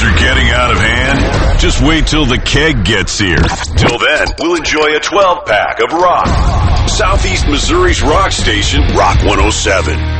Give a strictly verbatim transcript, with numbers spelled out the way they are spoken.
are getting out of hand? Just wait till the keg gets here. Till then, we'll enjoy a twelve-pack of rock. Southeast Missouri's rock station, Rock one oh seven.